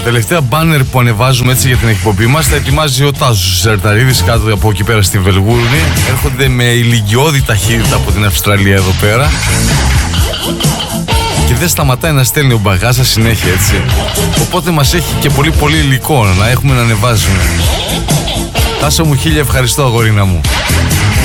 τελευταία μπάνερ που ανεβάζουμε έτσι για την εκπομπή μας τα ετοιμάζει ο Τάσος Ζερταρίδης κάτω από εκεί πέρα στη Βελγούρνη. Έρχονται με ηλικιώδη ταχύτητα από την Αυστραλία εδώ πέρα. Και δεν σταματάει να στέλνει ο Μπαγάσας συνέχεια, έτσι. Οπότε μας έχει και πολύ υλικό να έχουμε να ανεβάζουμε. Τάσο μου, χίλια ευχαριστώ, αγορίνα μου.